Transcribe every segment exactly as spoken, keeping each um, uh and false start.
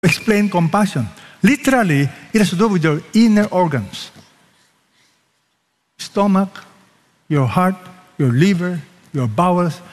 explain compassion. Literally, it has to do with your inner organs. Stomach, your heart, your liver, your bowels.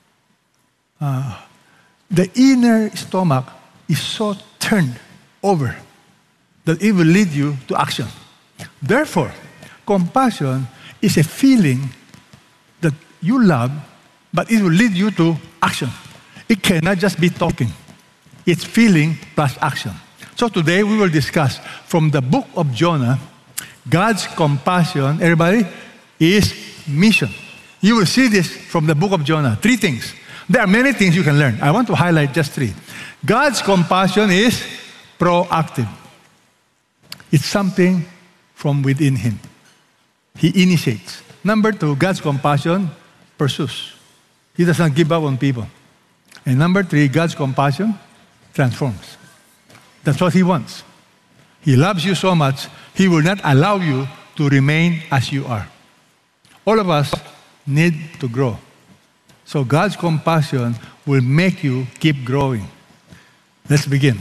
Uh, the inner stomach is so turned over that it will lead you to action. Therefore, compassion is a feeling that you love, but it will lead you to action. It cannot just be talking. It's feeling plus action. So today we will discuss from the book of Jonah, God's compassion, everybody, is mission. You will see this from the book of Jonah. Three things. There are many things you can learn. I want to highlight just three. God's compassion is proactive. It's something from within Him. He initiates. Number two, God's compassion pursues. He does not give up on people. And number three, God's compassion transforms. That's what He wants. He loves you so much, He will not allow you to remain as you are. All of us need to grow. So God's compassion will make you keep growing. Let's begin.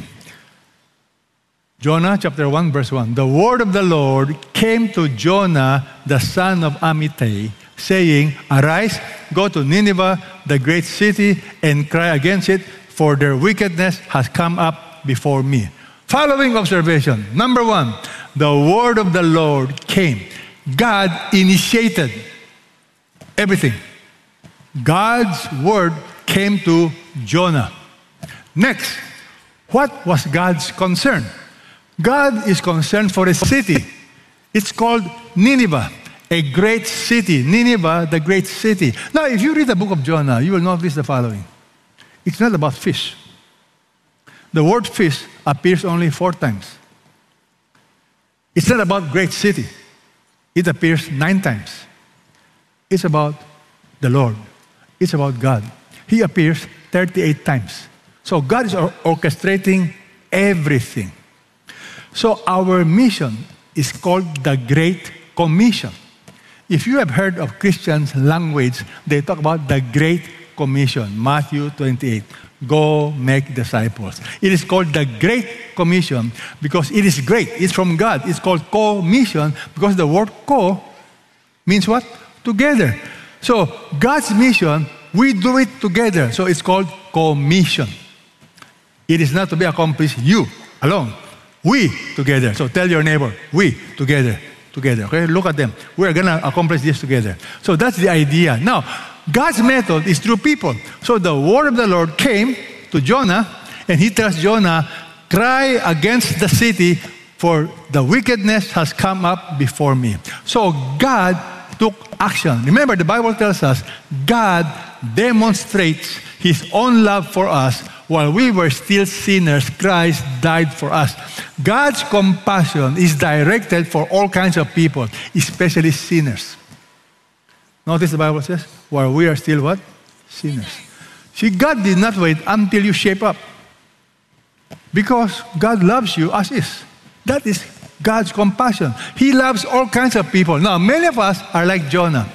Jonah chapter one, verse one. The word of the Lord came to Jonah, the son of Amittai, saying, Arise, go to Nineveh, the great city, and cry against it, for their wickedness has come up before me. Following observation. Number one, the word of the Lord came. God initiated everything. God's word came to Jonah. Next, what was God's concern? God is concerned for a city. It's called Nineveh, a great city. Nineveh, the great city. Now, if you read the book of Jonah, you will notice the following. It's not about fish. The word fish appears only four times. It's not about great city. It appears nine times. It's about the Lord. It's about God. He appears thirty-eight times. So God is or- orchestrating everything. So our mission is called the Great Commission. If you have heard of Christians' language, they talk about the Great Commission, Matthew twenty-eight. Go make disciples. It is called the Great Commission because it is great. It's from God. It's called co-mission because the word co means what? Together. So God's mission, we do it together. So it's called commission. It is not to be accomplished you alone. We together. So tell your neighbor, we together. Together. Okay? Look at them. We are going to accomplish this together. So that's the idea. Now, God's method is through people. So the word of the Lord came to Jonah, and he tells Jonah, cry against the city, for the wickedness has come up before me. So God took action. Remember, the Bible tells us God demonstrates His own love for us. While we were still sinners, Christ died for us. God's compassion is directed for all kinds of people, especially sinners. Notice the Bible says, while we are still what? Sinners. See, God did not wait until you shape up. Because God loves you as is. That is God's compassion. He loves all kinds of people. Now, many of us are like Jonah.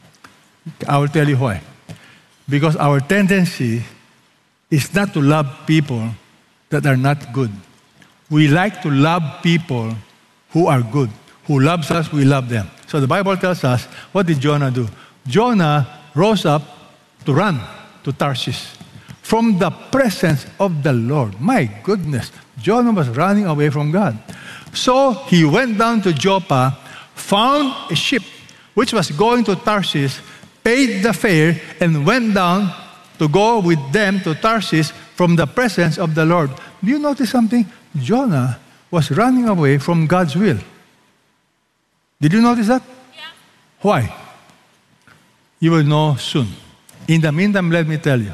I will tell you why. Because our tendency is not to love people that are not good. We like to love people who are good. Who loves us, we love them. So the Bible tells us, what did Jonah do? Jonah rose up to run to Tarshish from the presence of the Lord. My goodness, Jonah was running away from God. So he went down to Joppa, found a ship which was going to Tarshish, paid the fare, and went down to go with them to Tarshish from the presence of the Lord. Do you notice something? Jonah was running away from God's will. Did you notice that? Yeah. Why? You will know soon. In the meantime, let me tell you.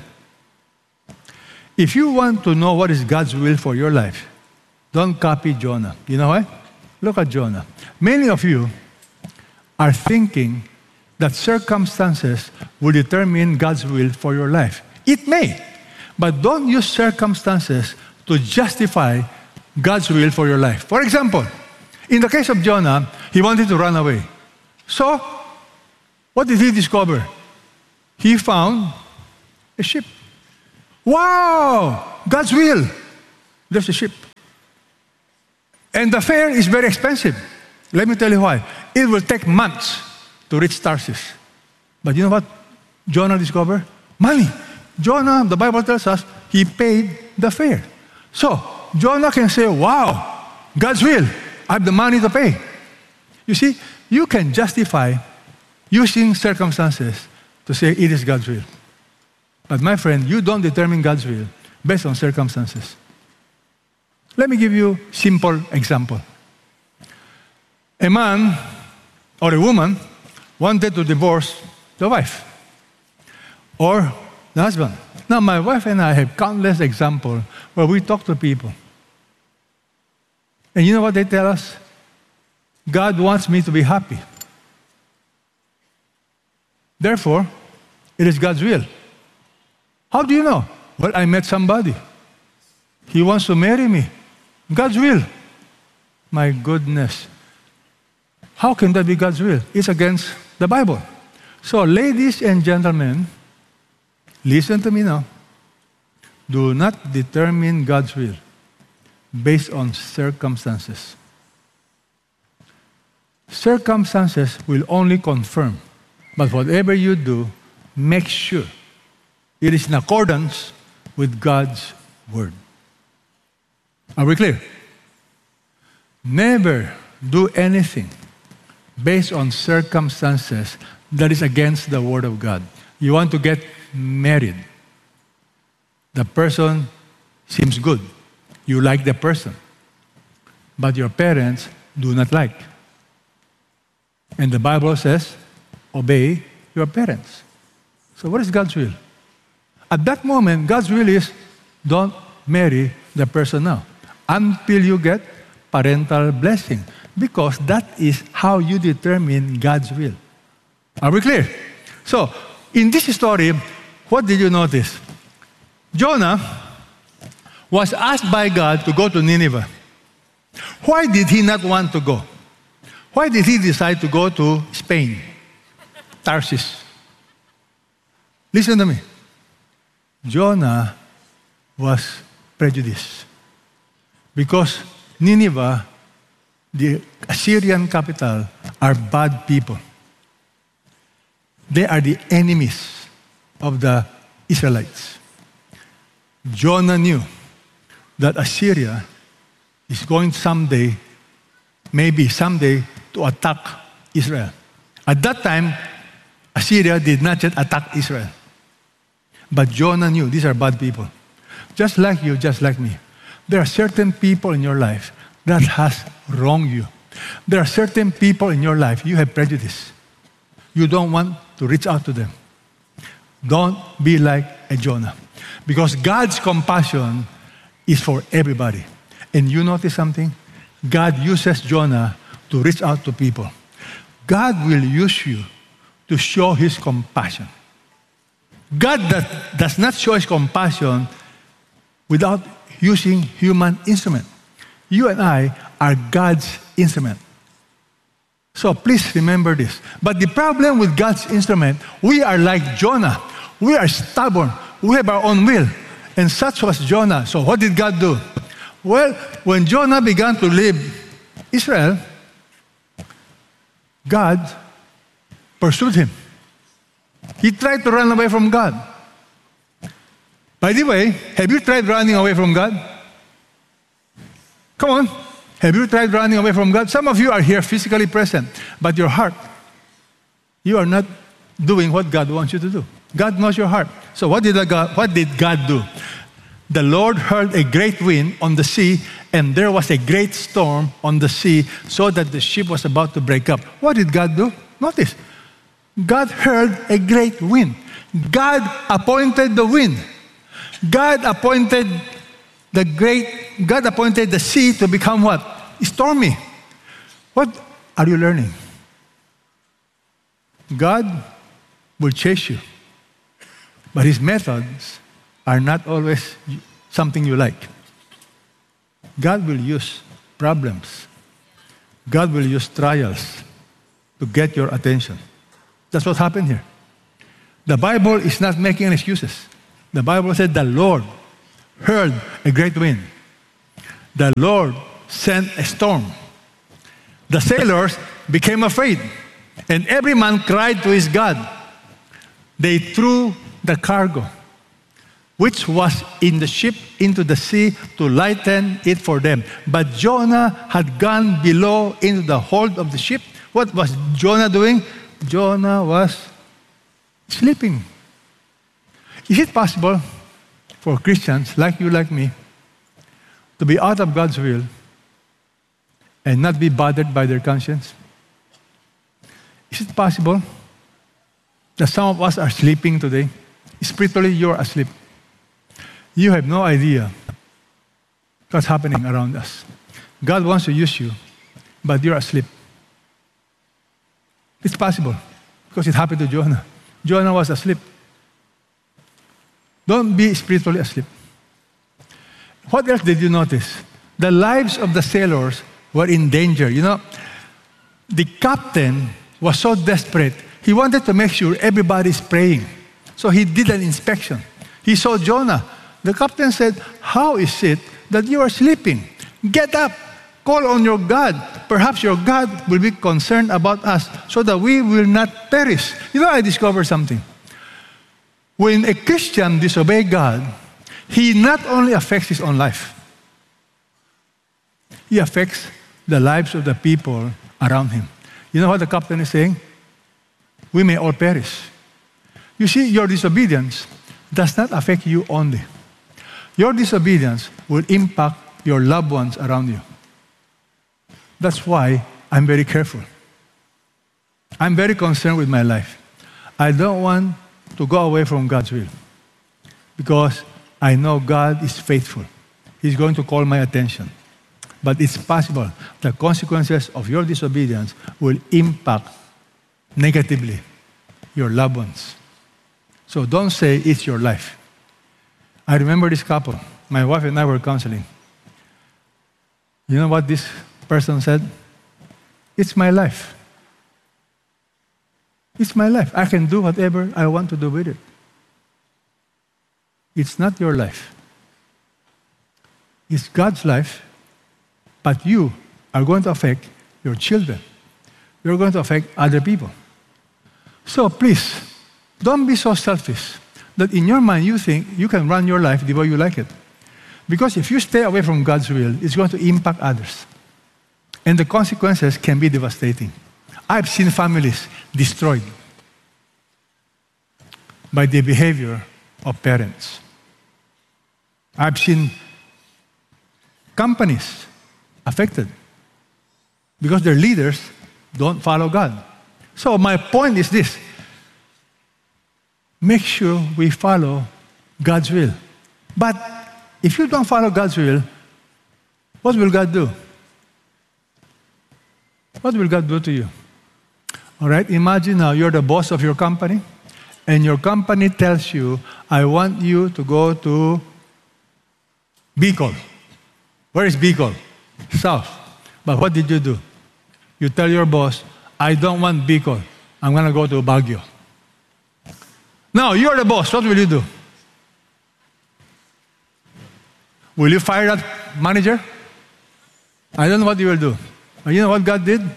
If you want to know what is God's will for your life, don't copy Jonah. You know why? Look at Jonah. Many of you are thinking that circumstances will determine God's will for your life. It may, but don't use circumstances to justify God's will for your life. For example, in the case of Jonah, he wanted to run away. So, what did he discover? He found a ship. Wow! God's will. There's a ship. And the fare is very expensive. Let me tell you why. It will take months to reach Tarsus. But you know what Jonah discovered? Money. Jonah, the Bible tells us, he paid the fare. So, Jonah can say, wow, God's will. I have the money to pay. You see, you can justify using circumstances to say it is God's will. But my friend, you don't determine God's will based on circumstances. Let me give you a simple example. A man or a woman wanted to divorce the wife or the husband. Now, my wife and I have countless examples where we talk to people. And you know what they tell us? God wants me to be happy. Therefore, it is God's will. How do you know? Well, I met somebody. He wants to marry me. God's will. My goodness. How can that be God's will? It's against the Bible. So, ladies and gentlemen, listen to me now. Do not determine God's will based on circumstances. Circumstances will only confirm. But whatever you do, make sure it is in accordance with God's word. Are we clear? Never do anything based on circumstances that is against the word of God. You want to get married. The person seems good. You like the person. But your parents do not like. And the Bible says, obey your parents. So what is God's will? At that moment, God's will is, don't marry the person now until you get parental blessing. Because that is how you determine God's will. Are we clear? So, in this story, what did you notice? Jonah was asked by God to go to Nineveh. Why did he not want to go? Why did he decide to go to Spain, Tarsus? Listen to me. Jonah was prejudiced because Nineveh, the Assyrian capital, are bad people. They are the enemies of the Israelites. Jonah knew that Assyria is going someday, maybe someday, to attack Israel. At that time, Assyria did not yet attack Israel. But Jonah knew these are bad people. Just like you, just like me. There are certain people in your life that has wronged you. There are certain people in your life you have prejudice. You don't want to reach out to them. Don't be like a Jonah. Because God's compassion is for everybody. And you notice something? God uses Jonah to reach out to people. God will use you to show His compassion. God that does not show His compassion without using human instrument. You and I are God's instrument. So please remember this. But the problem with God's instrument, we are like Jonah. We are stubborn. We have our own will. And such was Jonah. So what did God do? Well, when Jonah began to leave Israel, God pursued him. He tried to run away from God. By the way, have you tried running away from God? Come on. Have you tried running away from God? Some of you are here physically present, but your heart, you are not doing what God wants you to do. God knows your heart. So what did God, what did God do? The Lord hurled a great wind on the sea, and there was a great storm on the sea, so that the ship was about to break up. What did God do? Notice. God hurled a great wind. God appointed the wind. God appointed the great, God appointed the sea to become what? Stormy. What are you learning? God will chase you, but His methods are not always something you like. God will use problems. God will use trials to get your attention. That's what happened here. The Bible is not making excuses. The Bible said the Lord hurled a great wind. The Lord sent a storm. The sailors became afraid, and every man cried to his God. They threw the cargo, which was in the ship, into the sea to lighten it for them. But Jonah had gone below into the hold of the ship. What was Jonah doing? Jonah was sleeping. Is it possible for Christians like you, like me, to be out of God's will and not be bothered by their conscience? Is it possible that some of us are sleeping today? Spiritually, you're asleep. You have no idea what's happening around us. God wants to use you, but you're asleep. It's possible because it happened to Jonah. Jonah was asleep. Don't be spiritually asleep. What else did you notice? The lives of the sailors were in danger. You know, the captain was so desperate, he wanted to make sure everybody's praying. So he did an inspection. He saw Jonah. The captain said, "How is it that you are sleeping? Get up, call on your God. Perhaps your God will be concerned about us so that we will not perish." You know, I discovered something. When a Christian disobeys God, he not only affects his own life, he affects the lives of the people around him. You know what the captain is saying? We may all perish. You see, your disobedience does not affect you only. Your disobedience will impact your loved ones around you. That's why I'm very careful. I'm very concerned with my life. I don't want to go away from God's will because I know God is faithful. He's going to call my attention. But it's possible the consequences of your disobedience will impact negatively your loved ones. So don't say it's your life. I remember this couple. My wife and I were counseling. You know what this person said? It's my life. It's my life. I can do whatever I want to do with it. It's not your life. It's God's life, but you are going to affect your children. You're going to affect other people. So please, don't be so selfish that in your mind you think you can run your life the way you like it. Because if you stay away from God's will, it's going to impact others. And the consequences can be devastating. I've seen families destroyed by the behavior of parents. I've seen companies affected because their leaders don't follow God. So my point is this. Make sure we follow God's will. But if you don't follow God's will, what will God do? What will God do to you? All right, imagine now you're the boss of your company, and your company tells you, I want you to go to Bicol. Where is Bicol? South. But what did you do? You tell your boss, I don't want Bicol. I'm going to go to Baguio. Now, you're the boss. What will you do? Will you fire that manager? I don't know what you will do. But you know what God did?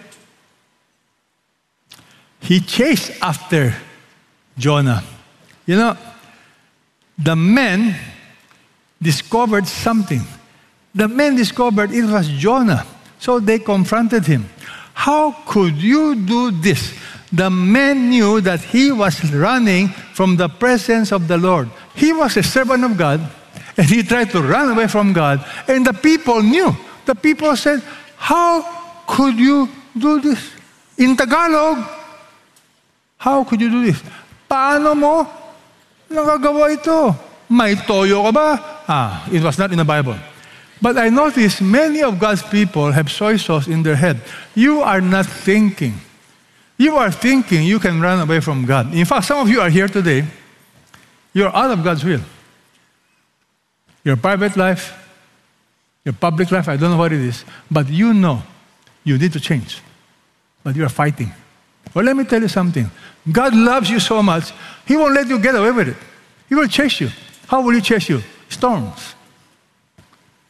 He chased after Jonah. You know, the men discovered something. The men discovered it was Jonah. So they confronted him. How could you do this? The men knew that he was running from the presence of the Lord. He was a servant of God, and he tried to run away from God. And the people knew. The people said, how could you do this? In Tagalog, how could you do this? Paano mo nagagawa ito? May toyo ka ba? Ah, it was not in the Bible. But I noticed many of God's people have soy sauce in their head. You are not thinking. You are thinking you can run away from God. In fact, some of you are here today. You're out of God's will. Your private life, your public life, I don't know what it is, but you know you need to change. But you are fighting. Well, let me tell you something. God loves you so much, He won't let you get away with it. He will chase you. How will He chase you? Storms.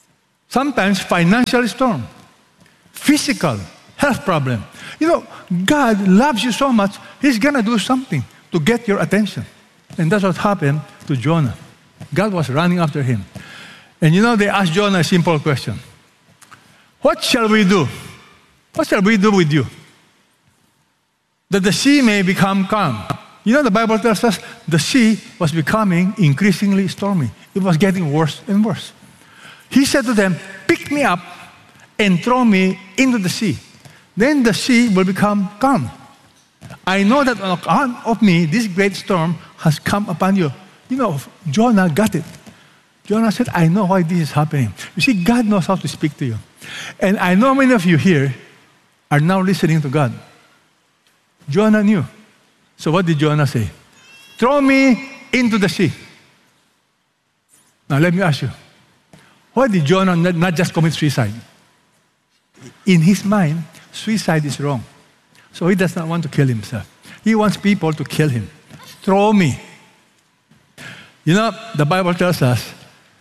Sometimes financial storm, physical, health problem. You know, God loves you so much, He's going to do something to get your attention. And that's what happened to Jonah. God was running after him. And you know, they asked Jonah a simple question. What shall we do? What shall we do with you? That the sea may become calm. You know, the Bible tells us the sea was becoming increasingly stormy. It was getting worse and worse. He said to them, pick me up and throw me into the sea. Then the sea will become calm. I know that on account of me, this great storm has come upon you. You know, Jonah got it. Jonah said, I know why this is happening. You see, God knows how to speak to you. And I know many of you here are now listening to God. Jonah knew. So what did Jonah say? Throw me into the sea. Now let me ask you, why did Jonah not just commit suicide? In his mind, suicide is wrong. So he does not want to kill himself. He wants people to kill him. Throw me. You know, the Bible tells us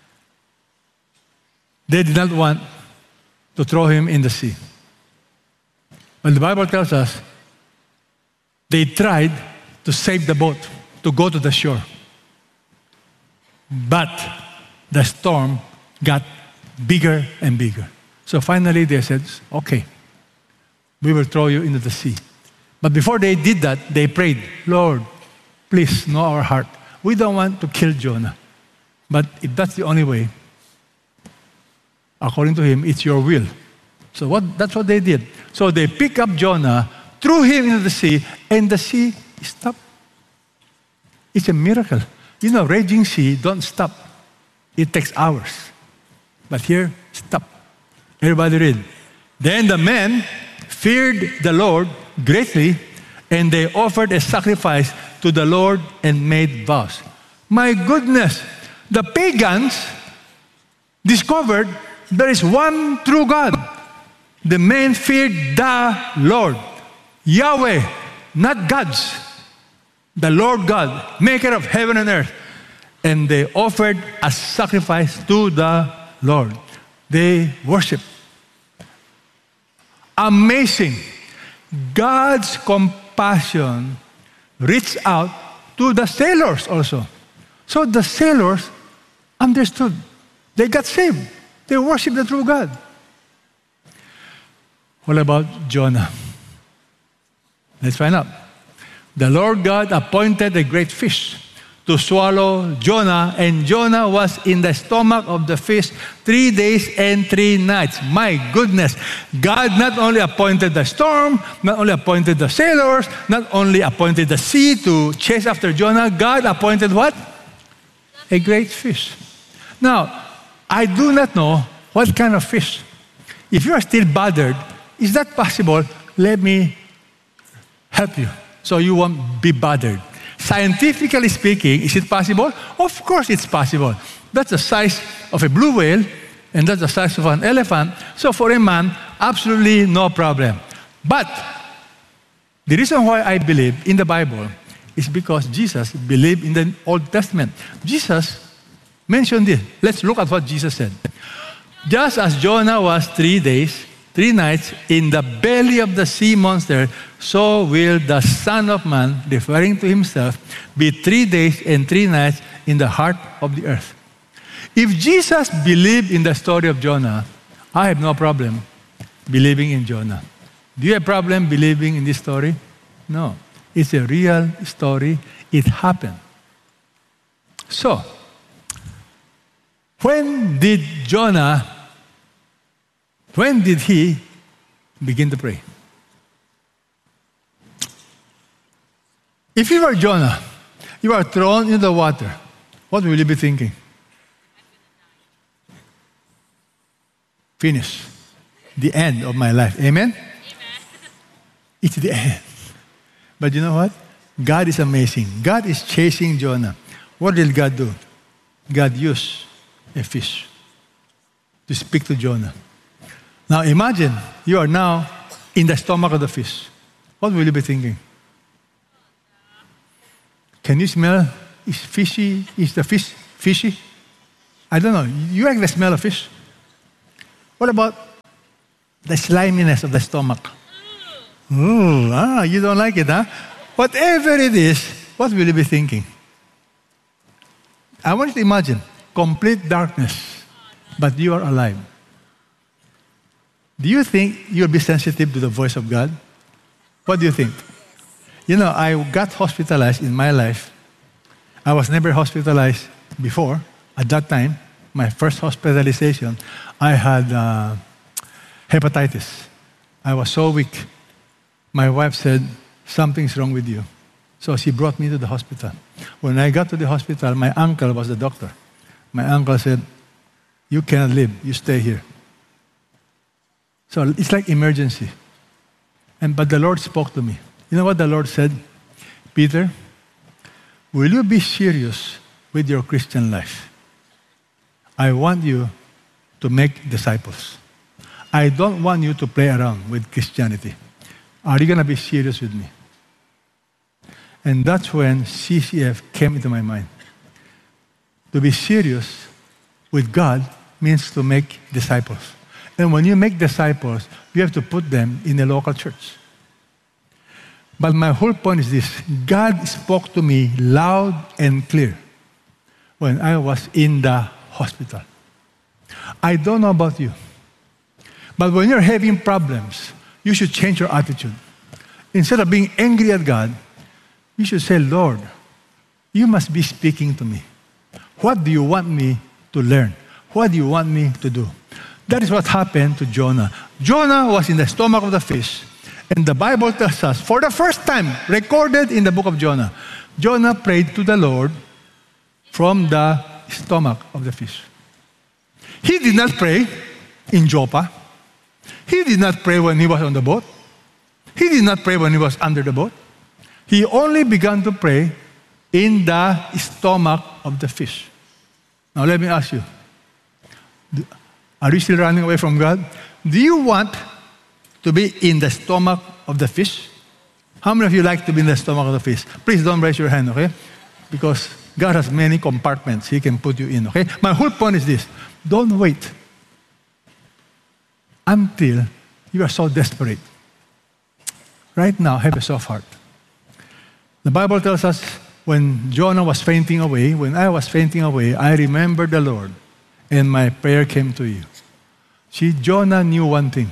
they did not want to throw him in the sea. But the Bible tells us they tried to save the boat, to go to the shore. But the storm got bigger and bigger. So finally they said, okay, we will throw you into the sea. But before they did that, they prayed, Lord, please know our heart. We don't want to kill Jonah. But if that's the only way, according to him, it's your will. So what, that's what they did. So they picked up Jonah, threw him into the sea, and the sea stopped. It's a miracle. You know, raging sea don't stop. It takes hours. But here, stop. Everybody read. Then the men feared the Lord greatly, and they offered a sacrifice to the Lord and made vows. My goodness, the pagans discovered there is one true God. The men feared the Lord, Yahweh, not gods. The Lord God, maker of heaven and earth. And they offered a sacrifice to the Lord. They worship. Amazing. God's compassion reached out to the sailors also. So the sailors understood. They got saved. They worshiped the true God. What about Jonah? Let's find out. The Lord God appointed a great fish to swallow Jonah, and Jonah was in the stomach of the fish three days and three nights. My goodness. God not only appointed the storm, not only appointed the sailors, not only appointed the sea to chase after Jonah, God appointed what? A great fish. Now, I do not know what kind of fish. If you are still bothered, is that possible? Let me help you so you won't be bothered. Scientifically speaking, is it possible? Of course it's possible. That's the size of a blue whale, and that's the size of an elephant. So for a man, absolutely no problem. But the reason why I believe in the Bible is because Jesus believed in the Old Testament. Jesus mentioned this. Let's look at what Jesus said. Just as Jonah was three days, three nights in the belly of the sea monster, so will the Son of Man, referring to himself, be three days and three nights in the heart of the earth. If Jesus believed in the story of Jonah, I have no problem believing in Jonah. Do you have a problem believing in this story? No. It's a real story. It happened. So, when did Jonah, when did he begin to pray? If you are Jonah, you are thrown into the water, what will you be thinking? Finish. The end of my life. Amen? Amen. It's the end. But you know what? God is amazing. God is chasing Jonah. What did God do? God used a fish to speak to Jonah. Now imagine you are now in the stomach of the fish. What will you be thinking? Can you smell? Is fishy? Is the fish fishy? I don't know. You like the smell of fish? What about the sliminess of the stomach? Ooh, ah, you don't like it, huh? Whatever it is, what will you be thinking? I want you to imagine complete darkness, but you are alive. Do you think you'll be sensitive to the voice of God? What do you think? You know, I got hospitalized in my life. I was never hospitalized before. At that time, my first hospitalization, I had uh, hepatitis. I was so weak. My wife said, something's wrong with you. So she brought me to the hospital. When I got to the hospital, my uncle was the doctor. My uncle said, you cannot live, you stay here. So it's like emergency. And but the Lord spoke to me. You know what the Lord said? Peter, will you be serious with your Christian life? I want you to make disciples. I don't want you to play around with Christianity. Are you going to be serious with me? And that's when C C F came into my mind. To be serious with God means to make disciples. And when you make disciples, you have to put them in a local church. But my whole point is this. God spoke to me loud and clear when I was in the hospital. I don't know about you, but when you're having problems, you should change your attitude. Instead of being angry at God, you should say, Lord, you must be speaking to me. What do you want me to learn? What do you want me to do? That is what happened to Jonah. Jonah was in the stomach of the fish. And the Bible tells us, for the first time, recorded in the book of Jonah, Jonah prayed to the Lord from the stomach of the fish. He did not pray in Joppa. He did not pray when he was on the boat. He did not pray when he was under the boat. He only began to pray in the stomach of the fish. Now let me ask you, are you still running away from God? Do you want to be in the stomach of the fish? How many of you like to be in the stomach of the fish? Please don't raise your hand, okay? Because God has many compartments He can put you in, okay? My whole point is this. Don't wait until you are so desperate. Right now, have a soft heart. The Bible tells us when Jonah was fainting away, when I was fainting away, I remembered the Lord and my prayer came to you. See, Jonah knew one thing.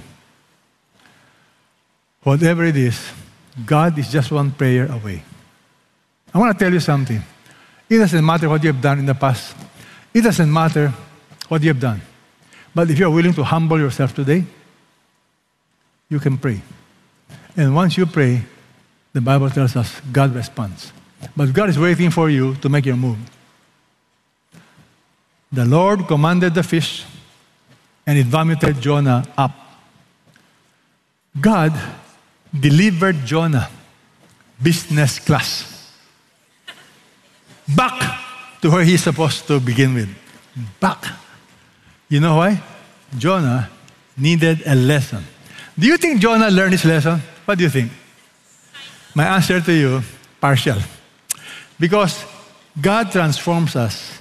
Whatever it is, God is just one prayer away. I want to tell you something. It doesn't matter what you have done in the past. It doesn't matter what you have done. But if you're willing to humble yourself today, you can pray. And once you pray, the Bible tells us God responds. But God is waiting for you to make your move. The Lord commanded the fish, and it vomited Jonah up. God delivered Jonah business class back to where he's supposed to begin with. Back. You know why? Jonah needed a lesson. Do you think Jonah learned his lesson? What do you think? My answer to you, partial. Because God transforms us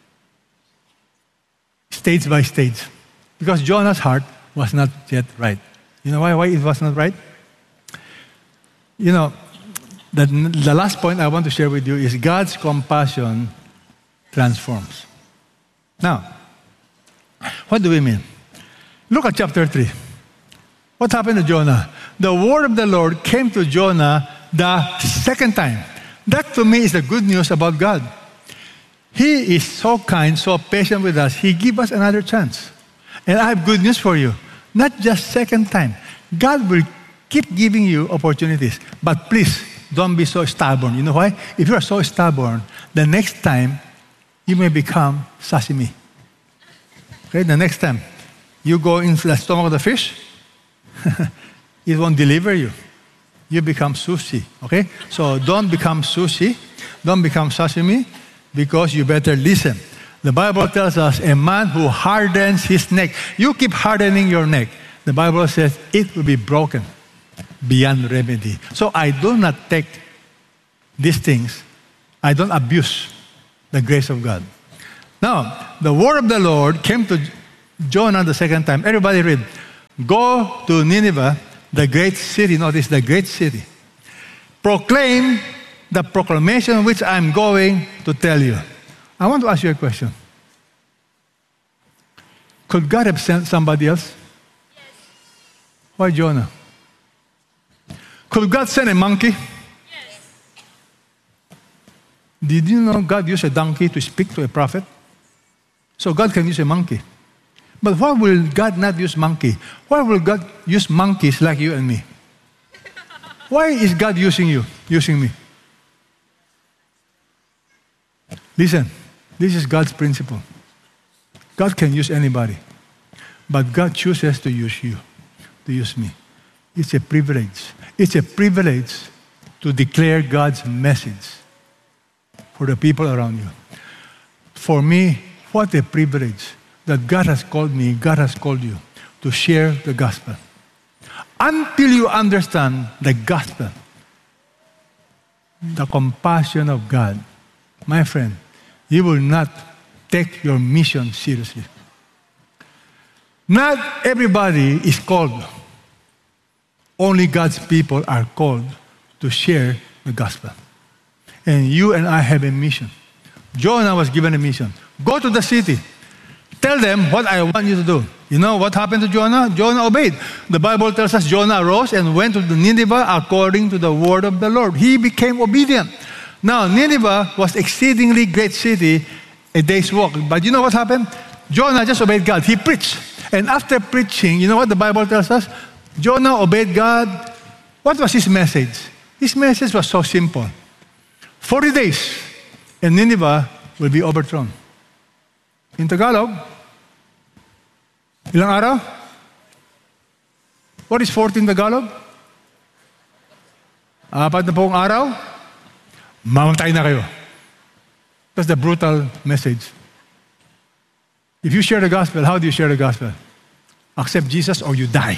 stage by stage. Because Jonah's heart was not yet right. You know why, why it was not right? You know, the, the last point I want to share with you is God's compassion transforms. Now, what do we mean? Look at chapter three. What happened to Jonah? The word of the Lord came to Jonah the second time. That to me is the good news about God. He is so kind, so patient with us. He gives us another chance. And I have good news for you. Not just second time. God will keep giving you opportunities. But please, don't be so stubborn. You know why? If you are so stubborn, the next time, you may become sashimi. Okay, the next time you go into the stomach of the fish, it won't deliver you. You become sushi, okay? So don't become sushi, don't become sashimi, because you better listen. The Bible tells us a man who hardens his neck. You keep hardening your neck. The Bible says it will be broken beyond remedy. So I do not take these things. I don't abuse the grace of God. Now, the word of the Lord came to Jonah the second time. Everybody read. Go to Nineveh, the great city. Notice the great city. Proclaim the proclamation which I'm going to tell you. I want to ask you a question. Could God have sent somebody else? Yes. Why Jonah? Could God send a monkey? Yes. Did you know God used a donkey to speak to a prophet? So God can use a monkey. But why will God not use monkey? Why will God use monkeys like you and me? Why is God using you, using me? Listen, this is God's principle. God can use anybody. But God chooses to use you, to use me. It's a privilege. It's a privilege to declare God's message for the people around you. For me, what a privilege that God has called me, God has called you to share the gospel. Until you understand the gospel, the compassion of God, my friend, you will not take your mission seriously. Not everybody is called. Only God's people are called to share the gospel. And you and I have a mission. Jonah was given a mission. Go to the city. Tell them what I want you to do. You know what happened to Jonah? Jonah obeyed. The Bible tells us Jonah arose and went to the Nineveh according to the word of the Lord. He became obedient. Now, Nineveh was exceedingly great city, a day's walk. But you know what happened? Jonah just obeyed God. He preached. And after preaching, you know what the Bible tells us? Jonah obeyed God. What was his message? His message was so simple. forty days, and Nineveh will be overthrown. In Tagalog, ilang araw? What is forty in Tagalog? Apat na pong araw? Mamatay na kayo. That's the brutal message. If you share the gospel, how do you share the gospel? Accept Jesus or you die.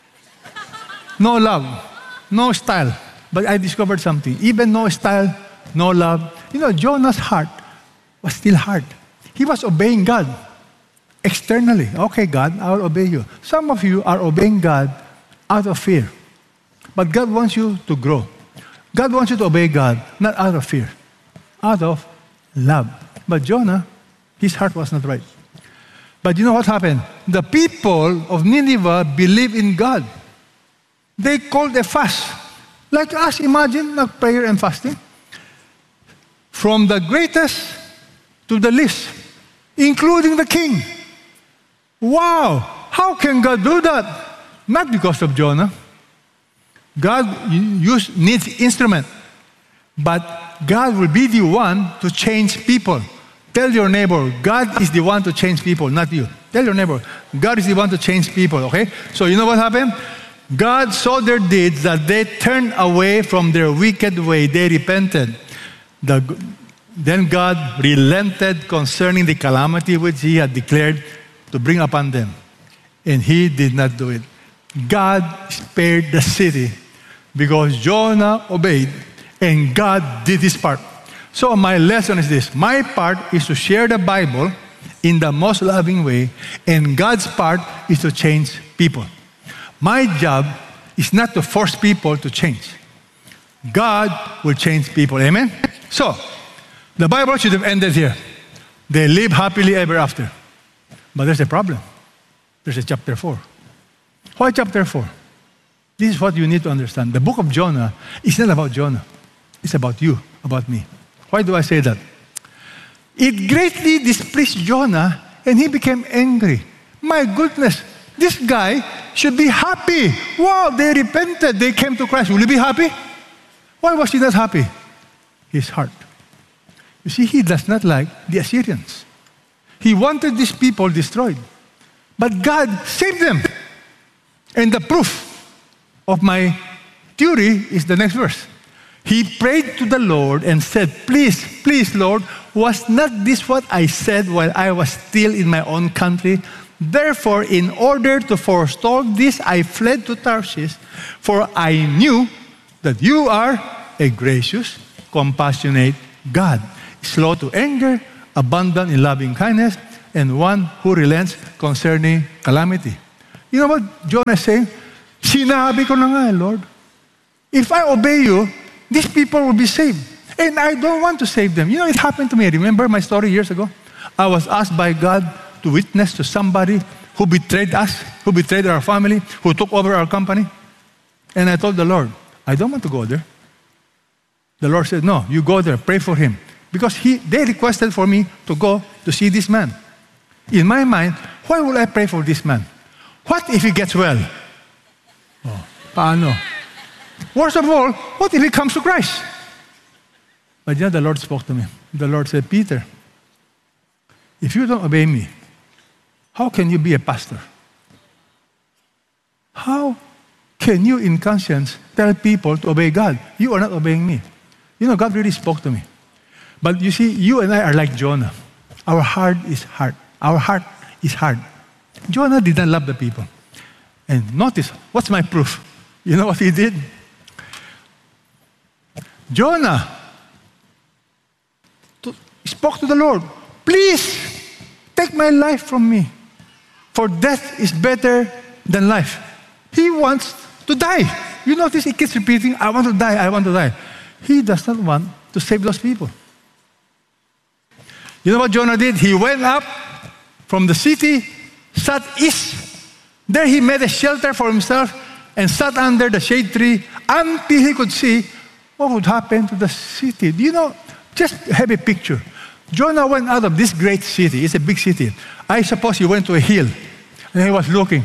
No love, no style. But I discovered something. Even no style, no love. You know, Jonah's heart was still hard. He was obeying God externally. Okay, God, I will obey you. Some of you are obeying God out of fear. But God wants you to grow. God wants you to obey God, not out of fear, out of love. But Jonah, his heart was not right. But you know what happened? The people of Nineveh believed in God. They called a fast. Like us, imagine like prayer and fasting. From the greatest to the least, including the king. Wow! How can God do that? Not because of Jonah. God use, needs instrument. But God will be the one to change people. Tell your neighbor, God is the one to change people, not you. Tell your neighbor, God is the one to change people, okay? So you know what happened? God saw their deeds, that they turned away from their wicked way. They repented. The, then God relented concerning the calamity which He had declared to bring upon them. And He did not do it. God spared the city because Jonah obeyed and God did His part. So my lesson is this. My part is to share the Bible in the most loving way, and God's part is to change people. My job is not to force people to change. God will change people. Amen? So, the Bible should have ended here. They live happily ever after. But there's a problem. There's a chapter four. Why chapter four? This is what you need to understand. The book of Jonah is not about Jonah. It's about you, about me. Why do I say that? It greatly displeased Jonah, and he became angry. My goodness, this guy should be happy. Wow, they repented. They came to Christ. Will you be happy? Why was he not happy? His heart. You see, he does not like the Assyrians. He wanted these people destroyed. But God saved them. And the proof of my theory is the next verse. He prayed to the Lord and said, please, please, Lord, was not this what I said while I was still in my own country? Therefore, in order to forestall this, I fled to Tarshish, for I knew that you are a gracious, compassionate God, slow to anger, abundant in loving kindness, and one who relents concerning calamity. You know what Jonah is saying? Sinabi ko na nga, Lord. If I obey you, these people will be saved. And I don't want to save them. You know, it happened to me. Remember my story years ago? I was asked by God to witness to somebody who betrayed us, who betrayed our family, who took over our company. And I told the Lord, I don't want to go there. The Lord said, no, you go there, pray for him. Because he, they requested for me to go to see this man. In my mind, why would I pray for this man? What if he gets well? Oh, paano? Worst of all, what if he comes to Christ? But yeah, the Lord spoke to me. The Lord said, Peter, if you don't obey me, how can you be a pastor? How can you, in conscience, tell people to obey God? You are not obeying me. You know, God really spoke to me. But you see, you and I are like Jonah. Our heart is hard. Our heart is hard. Jonah didn't love the people. And notice, what's my proof? You know what he did? Jonah to, spoke to the Lord, please take my life from me, for death is better than life. He wants to die. You notice he keeps repeating, I want to die, I want to die. He does not want to save those people. You know what Jonah did? He went up from the city, sat east. There he made a shelter for himself and sat under the shade tree until he could see what would happen to the city. Do you know, just have a picture. Jonah went out of this great city. It's a big city. I suppose he went to a hill and he was looking.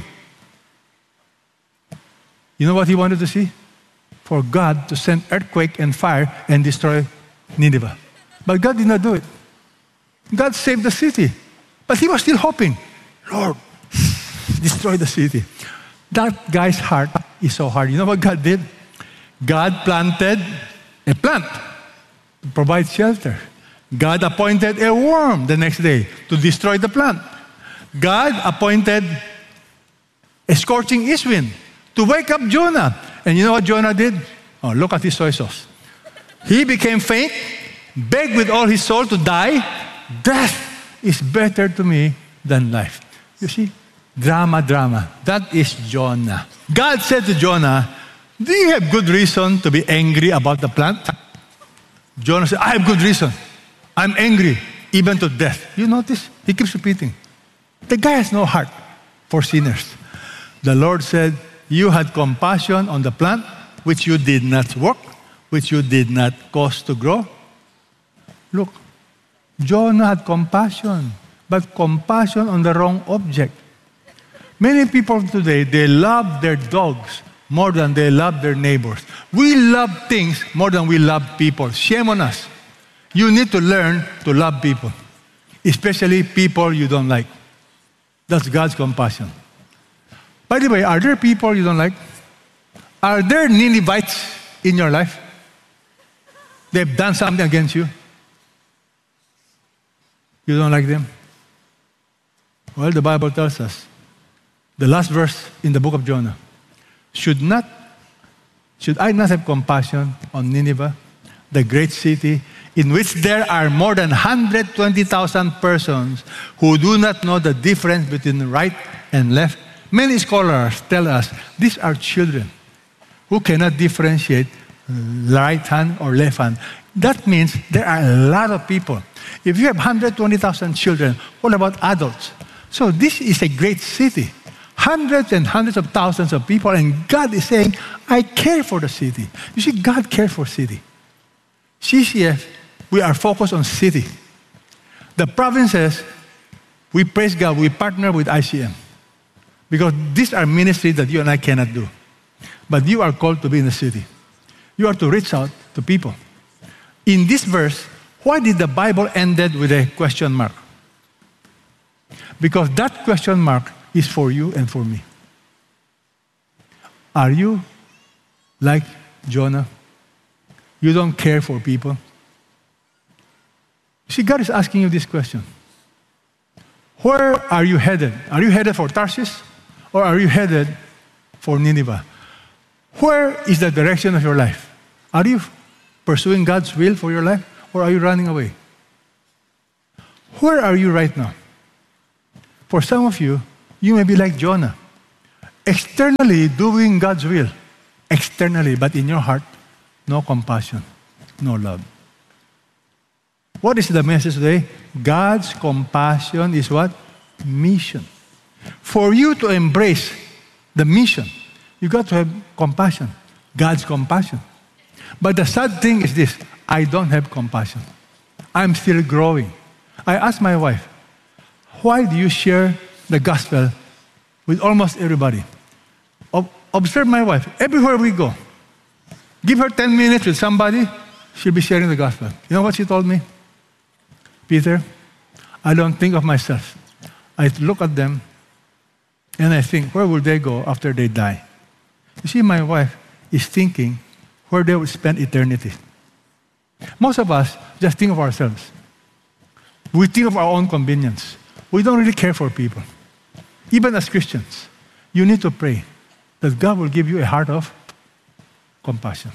You know what he wanted to see? For God to send earthquake and fire and destroy Nineveh. But God did not do it. God saved the city. But he was still hoping, Lord, destroy the city. That guy's heart is so hard. You know what God did? God planted a plant to provide shelter. God appointed a worm the next day to destroy the plant. God appointed a scorching east wind to wake up Jonah. And you know what Jonah did? Oh, look at his soy sauce. He became faint, begged with all his soul to die. Death is better to me than life. You see? Drama, drama. That is Jonah. God said to Jonah, do you have good reason to be angry about the plant? Jonah said, I have good reason. I'm angry, even to death. You notice? He keeps repeating. The guy has no heart for sinners. The Lord said, you had compassion on the plant, which you did not work, which you did not cause to grow. Look, Jonah had compassion, but compassion on the wrong object. Many people today, they love their dogs more than they love their neighbors. We love things more than we love people. Shame on us. You need to learn to love people, especially people you don't like. That's God's compassion. By the way, are there people you don't like? Are there Ninevites in your life? They've done something against you. You don't like them? Well, the Bible tells us, the last verse in the book of Jonah, should not, should I not have compassion on Nineveh, the great city, in which there are more than one hundred twenty thousand persons who do not know the difference between right and left? Many scholars tell us these are children who cannot differentiate right hand or left hand. That means there are a lot of people. If you have one hundred twenty thousand children, what about adults? So this is a great city. Hundreds and hundreds of thousands of people, and God is saying, I care for the city. You see, God cares for city. C C F, we are focused on city. The provinces, we praise God, we partner with I C M. Because these are ministries that you and I cannot do. But you are called to be in the city. You are to reach out to people. In this verse, why did the Bible ended with a question mark? Because that question mark is for you and for me. Are you like Jonah? You don't care for people? See, God is asking you this question. Where are you headed? Are you headed for Tarshish? Or are you headed for Nineveh? Where is the direction of your life? Are you pursuing God's will for your life? Or are you running away? Where are you right now? For some of you, you may be like Jonah, externally doing God's will, externally, but in your heart, no compassion, no love. What is the message today? God's compassion is what? Mission. For you to embrace the mission, you got to have compassion, God's compassion. But the sad thing is this, I don't have compassion. I'm still growing. I asked my wife, why do you share the gospel with almost everybody? Ob- observe my wife. Everywhere we go, give her ten minutes with somebody, she'll be sharing the gospel. You know what she told me? Peter, I don't think of myself. I look at them and I think, where will they go after they die? You see, my wife is thinking where they will spend eternity. Most of us just think of ourselves. We think of our own convenience. We don't really care for people. Even as Christians, you need to pray that God will give you a heart of compassion.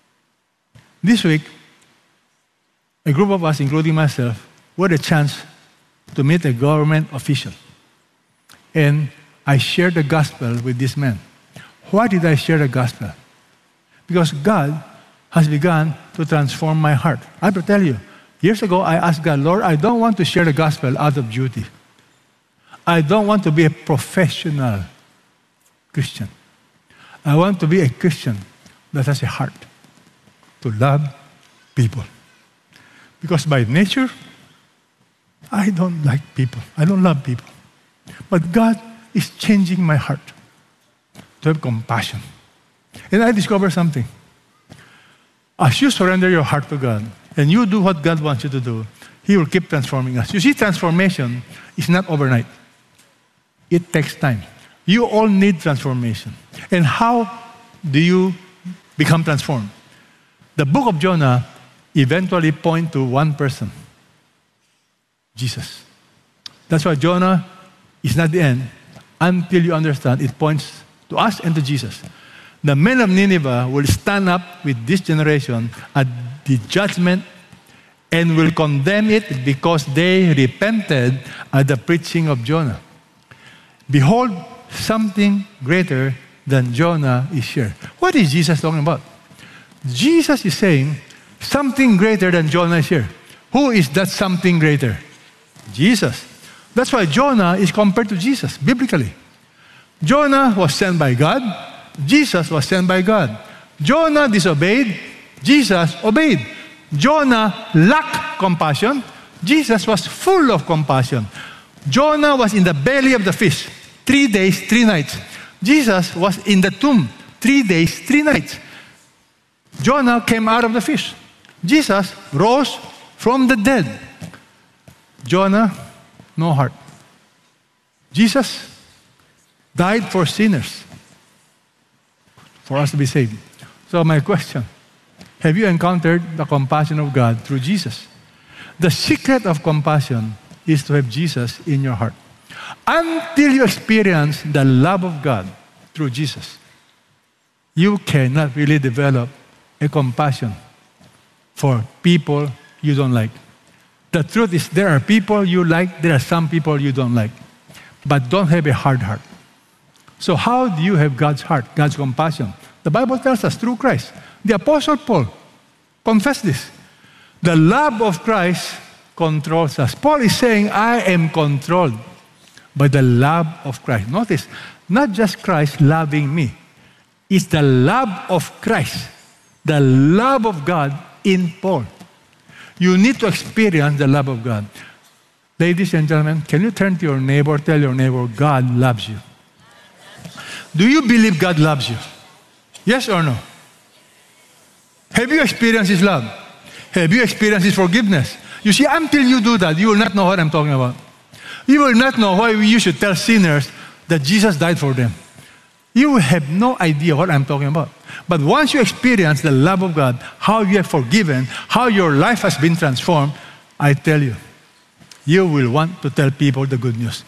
This week, a group of us, including myself, we had a chance to meet a government official. And I shared the gospel with this man. Why did I share the gospel? Because God has begun to transform my heart. I have to tell you, years ago I asked God, Lord, I don't want to share the gospel out of duty. I don't want to be a professional Christian. I want to be a Christian that has a heart to love people. Because by nature, I don't like people. I don't love people. But God is changing my heart to have compassion. And I discovered something. As you surrender your heart to God and you do what God wants you to do, He will keep transforming us. You see, transformation is not overnight. It takes time. You all need transformation. And how do you become transformed? The book of Jonah eventually points to one person, Jesus. That's why Jonah is not the end until you understand it points to us and to Jesus. The men of Nineveh will stand up with this generation at the judgment and will condemn it because they repented at the preaching of Jonah. Behold, something greater than Jonah is here. What is Jesus talking about? Jesus is saying something greater than Jonah is here. Who is that something greater? Jesus. That's why Jonah is compared to Jesus, biblically. Jonah was sent by God. Jesus was sent by God. Jonah disobeyed. Jesus obeyed. Jonah lacked compassion. Jesus was full of compassion. Jonah was in the belly of the fish, three days, three nights. Jesus was in the tomb, three days, three nights. Jonah came out of the fish. Jesus rose from the dead. Jonah, no heart. Jesus died for sinners, for us to be saved. So my question, have you encountered the compassion of God through Jesus? The secret of compassion is to have Jesus in your heart. Until you experience the love of God through Jesus, you cannot really develop a compassion for people you don't like. The truth is, there are people you like, there are some people you don't like, but don't have a hard heart. So how do you have God's heart, God's compassion? The Bible tells us through Christ. The Apostle Paul confessed this. The love of Christ controls us. Paul is saying, I am controlled by the love of Christ. Notice, not just Christ loving me. It's the love of Christ, the love of God in Paul. You need to experience the love of God. Ladies and gentlemen, can you turn to your neighbor, tell your neighbor, God loves you. Do you believe God loves you? Yes or no? Have you experienced His love? Have you experienced His forgiveness? You see, until you do that, you will not know what I'm talking about. You will not know why you should tell sinners that Jesus died for them. You will have no idea what I'm talking about. But once you experience the love of God, how you have forgiven, how your life has been transformed, I tell you, you will want to tell people the good news.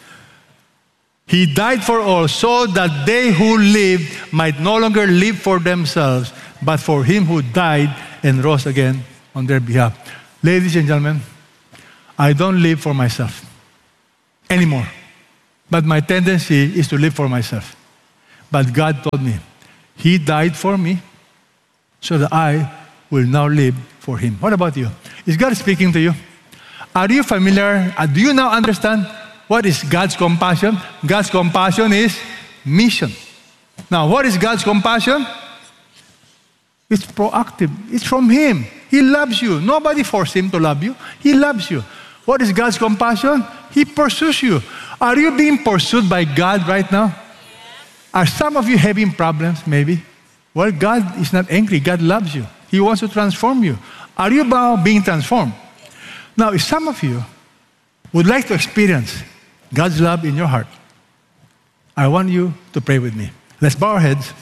He died for all so that they who live might no longer live for themselves, but for Him who died and rose again on their behalf. Ladies and gentlemen, I don't live for myself anymore. But my tendency is to live for myself. But God told me, He died for me so that I will now live for Him. What about you? Is God speaking to you? Are you familiar? Uh, do you now understand what is God's compassion? God's compassion is mission. Now, what is God's compassion? It's proactive. It's from Him. He loves you. Nobody forced Him to love you. He loves you. What is God's compassion? He pursues you. Are you being pursued by God right now? Are some of you having problems, maybe? Well, God is not angry. God loves you. He wants to transform you. Are you now being transformed? Now, if some of you would like to experience God's love in your heart, I want you to pray with me. Let's bow our heads.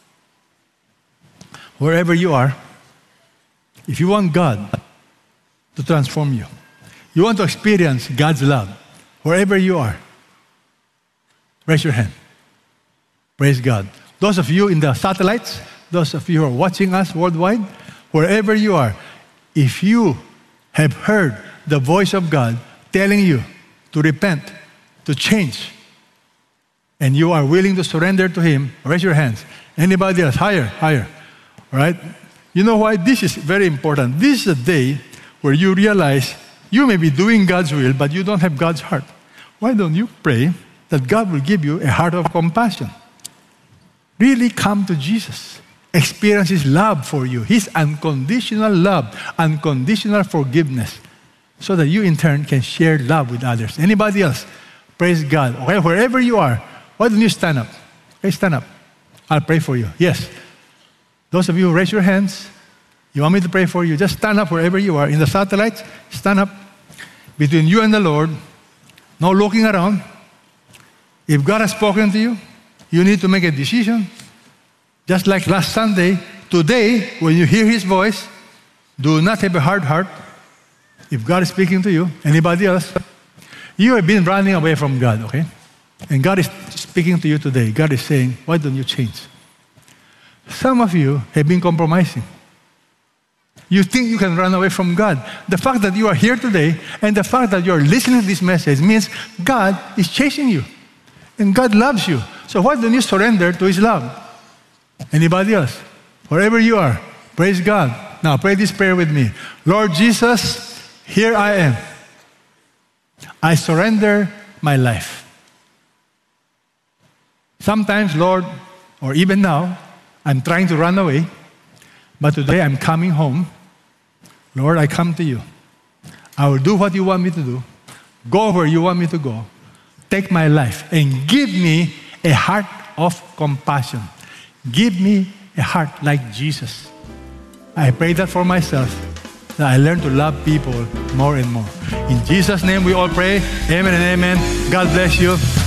Wherever you are, if you want God to transform you, you want to experience God's love, wherever you are, raise your hand. Praise God. Those of you in the satellites, those of you who are watching us worldwide, wherever you are, if you have heard the voice of God telling you to repent, to change, and you are willing to surrender to Him, raise your hands. Anybody else? Higher, higher. All right? You know why? This is very important. This is a day where you realize you may be doing God's will, but you don't have God's heart. Why don't you pray that God will give you a heart of compassion? Really come to Jesus. Experience His love for you, His unconditional love, unconditional forgiveness, so that you in turn can share love with others. Anybody else? Praise God. Okay, wherever you are, why don't you stand up? Okay, stand up. I'll pray for you. Yes. Those of you who raise your hands, you want me to pray for you, just stand up wherever you are. In the satellites, stand up. Between you and the Lord, no looking around. If God has spoken to you, you need to make a decision. Just like last Sunday, today, when you hear His voice, do not have a hard heart. If God is speaking to you, anybody else, you have been running away from God, okay? And God is speaking to you today. God is saying, why don't you change? Some of you have been compromising. You think you can run away from God. The fact that you are here today and the fact that you are listening to this message means God is chasing you. And God loves you. So why don't you surrender to His love? Anybody else? Wherever you are, praise God. Now pray this prayer with me. Lord Jesus, here I am. I surrender my life. Sometimes, Lord, or even now, I'm trying to run away, but today I'm coming home. Lord, I come to you. I will do what you want me to do, go where you want me to go, take my life, and give me a heart of compassion. Give me a heart like Jesus. I pray that for myself, that I learn to love people more and more. In Jesus' name we all pray. Amen and amen. God bless you.